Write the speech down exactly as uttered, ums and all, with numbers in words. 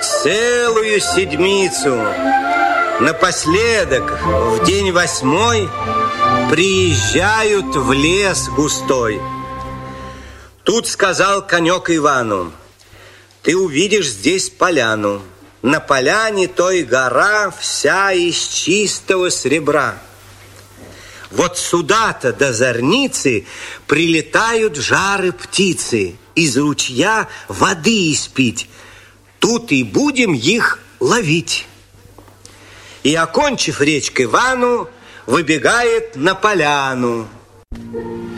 Целую седмицу напоследок, в день восьмой, приезжают в лес густой. Тут сказал конек Ивану: ты увидишь здесь поляну. На поляне той гора вся из чистого сребра. Вот сюда-то до зорницы прилетают жары птицы, из ручья воды испить. Тут и будем их ловить. И, окончив речь к Ивану, выбегает на поляну.